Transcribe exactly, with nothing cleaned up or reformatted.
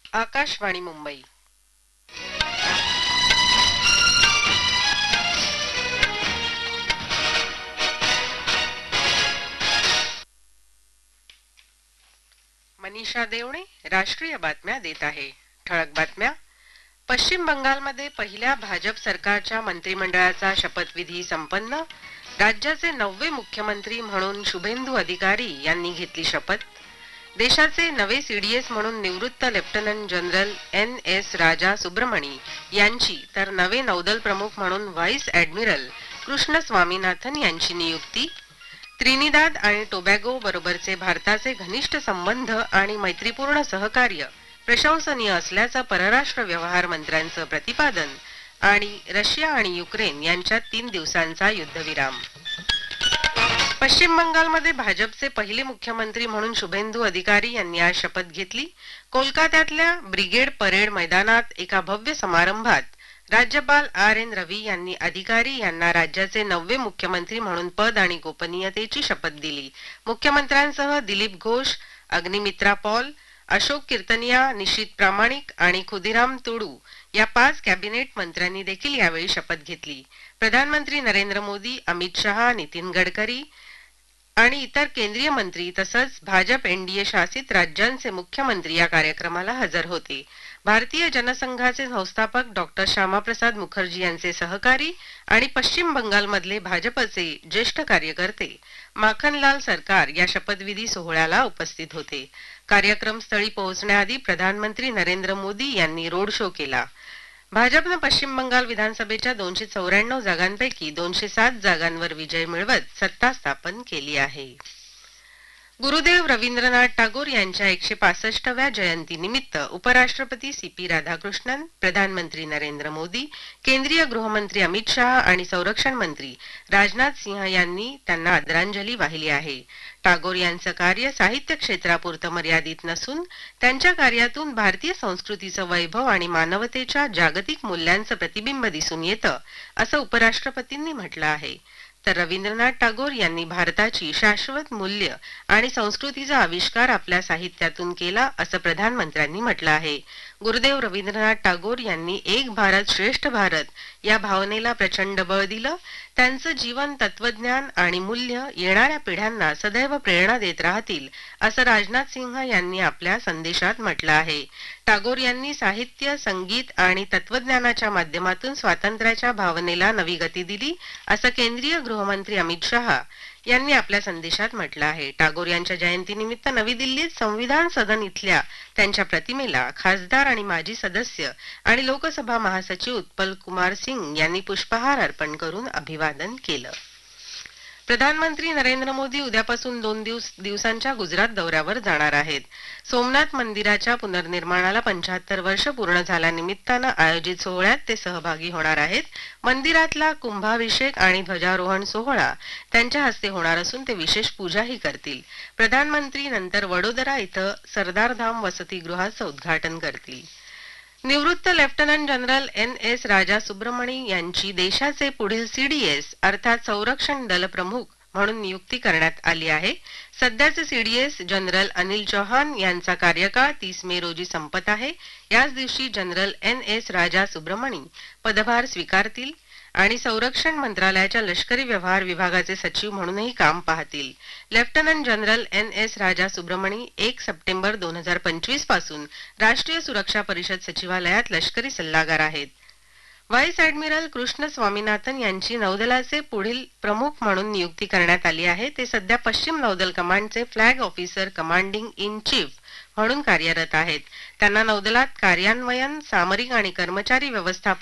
आकाशवाणी मुंबई. मनीषा देवणे राष्ट्रीय बातम्या देत आहे. ठळक बातम्या. पश्चिम बंगालमध्ये पहिल्या भाजप सरकारच्या मंत्रिमंडळाचा शपथविधी संपन्न. राज्याचे नववे मुख्यमंत्री म्हणून शुभेंदू अधिकारी यांनी घेतली शपथ. देशाचे नवे सीडीएस म्हणून निवृत्त लेफ्टनंट जनरल एन एस राजा सुब्रमणी यांची तर नवे नौदल प्रमुख म्हणून व्हाईस ॲडमिरल कृष्ण स्वामीनाथन यांची नियुक्ती. त्रिनिदाद आणि टोबॅगो बरोबरचे भारताचे घनिष्ठ संबंध आणि मैत्रीपूर्ण सहकार्य प्रशंसनीय असल्याचं परराष्ट्र व्यवहार मंत्र्यांचं प्रतिपादन. आणि रशिया आणि युक्रेन यांच्यात तीन दिवसांचा युद्धविराम. पश्चिम बंगालमध्ये भाजपचे पहिले मुख्यमंत्री म्हणून शुभेंदू अधिकारी यांनी आज शपथ घेतली. कोलकात्यातल्या ब्रिगेड परेड मैदानात एका भव्य समारंभात राज्यपाल आर एन रवी यांनी अधिकारी यांना राज्याचे नववे मुख्यमंत्री म्हणून पद आणि गोपनीयतेची शपथ दिली. मुख्यमंत्र्यांसह दिलीप घोष, अग्निमित्रा पॉल, अशोक कीर्तनिया, निशित प्रामाणिक आणि खुदिराम तुडू या पाच कॅबिनेट मंत्र्यांनी देखील यावेळी शपथ घेतली. प्रधानमंत्री नरेंद्र मोदी, अमित शहा, नितीन गडकरी आणि इतर केंद्रीय मंत्री तसंच भाजप एनडीए शासित राज्यांचे मुख्यमंत्री या कार्यक्रमाला हजर होते. भारतीय जनसंघाचे संस्थापक डॉक्टर श्यामाप्रसाद मुखर्जी यांचे सहकारी आणि पश्चिम बंगालमधले भाजपचे ज्येष्ठ कार्यकर्ते माखनलाल सरकार या शपथविधी सोहळ्याला उपस्थित होते. कार्यक्रम स्थळी पोहोचण्याआधी प्रधानमंत्री नरेंद्र मोदी यांनी रोड शो केला. भाजपनं पश्चिम बंगाल विधानसभेच्या दोनशे चौऱ्याण्णव जागांपैकी दोनशे सात जागांवर विजय मिळवत सत्ता स्थापन केली आहे. गुरुदेव रवींद्रनाथ टागोर यांच्या एकशे पासष्टव्या जयंतीनिमित्त उपराष्ट्रपती सी पी राधाकृष्णन, प्रधानमंत्री नरेंद्र मोदी, केंद्रीय गृहमंत्री अमित शहा आणि संरक्षण मंत्री राजनाथ सिंह यांनी त्यांना आदरांजली वाहिली आहे. टागोर यांचं कार्य साहित्य क्षेत्रापुरतं मर्यादित नसून त्यांच्या कार्यातून भारतीय संस्कृतीचं वैभव आणि मानवतेच्या जागतिक मूल्यांचं प्रतिबिंब दिसून येतं असं उपराष्ट्रपतींनी म्हटलं आहे. तर रवींद्रनाथ टागोर यांनी भारताची शाश्वत मूल्य आणि संस्कृतीचा आविष्कार आपल्या साहित्यातून केला असं प्रधानमंत्र्यांनी म्हटलं आहे. गुरुदेव रवींद्रनाथ टागोर यांनी एक भारत श्रेष्ठ भारत या भावनेला प्रचंड बळ दिलं. त्यांचं जीवन, तत्वज्ञान आणि मूल्य येणाऱ्या पिढ्यांना सदैव प्रेरणा देत राहतील असं राजनाथ सिंह यांनी आपल्या संदेशात म्हटलं आहे. टागोर यांनी साहित्य, संगीत आणि तत्वज्ञानाच्या माध्यमातून स्वातंत्र्याच्या भावनेला नवी गती दिली असं केंद्रीय गृहमंत्री अमित शहा यांनी आपल्या संदेशात म्हटलं आहे. टागोर यांच्या जयंतीनिमित्त नवी दिल्लीत संविधान सदन इथल्या त्यांच्या प्रतिमेला खासदार आणि माजी सदस्य आणि लोकसभा महासचिव उत्पल कुमार सिंग यांनी पुष्पहार अर्पण करून अभिवादन केलं. प्रधानमंत्री नरेंद्र मोदी उद्यापासून दोन दिवस दिवसांच्या गुजरात दौऱ्यावर जाणार आहेत. सोमनाथ मंदिराच्या पुनर्निर्माणाला पंच्याहत्तर वर्ष पूर्ण झाल्यानिमित्तानं आयोजित सोहळ्यात ते सहभागी होणार आहेत. मंदिरातला कुंभाभिषेक आणि ध्वजारोहण सोहळा त्यांच्या हस्ते होणार असून ते विशेष पूजाही करतील. प्रधानमंत्री नंतर वडोदरा इथं सरदारधाम वसतिगृहाचं उद्घाटन करतील. निवृत्त लेफ्टनंट जनरल एन एस राजा सुब्रमणी यांची देशाचे पुढील सीडीएस अर्थात संरक्षण दल प्रमुख म्हणून नियुक्ती करण्यात आली आहे. सध्याचे सीडीएस जनरल अनिल चौहान यांचा कार्यकाळ तीस मे रोजी संपत आहे. याच दिवशी जनरल एन एस राजा सुब्रमणी पदभार स्वीकारतील आणि संरक्षण मंत्रालयाच्या लष्करी व्यवहार विभागाचे सचिव म्हणूनही काम पाहतील. लेफ्टनंट जनरल एन एस राजा सुब्रमणी एक सप्टेंबर दोन हजार पंचवीस पासून राष्ट्रीय सुरक्षा परिषद सचिवालयात लष्करी सल्लागार आहेत. व्हाईस ॲडमिरल कृष्ण स्वामीनाथन यांची नौदलाचे पुढील प्रमुख म्हणून नियुक्ती करण्यात आली आहे. ते सध्या पश्चिम नौदल कमांडचे flag officer commanding in chief म्हणून कार्यरत आहेत. त्यांना नौदलात कार्यान्वयन, सामरिक आणि कर्मचारी व्यवस्थापन